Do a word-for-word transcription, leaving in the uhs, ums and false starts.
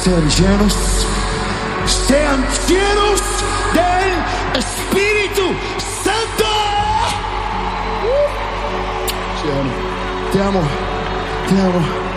Sean llenos, sean llenos del Espíritu Santo. Te amo, te amo, te amo.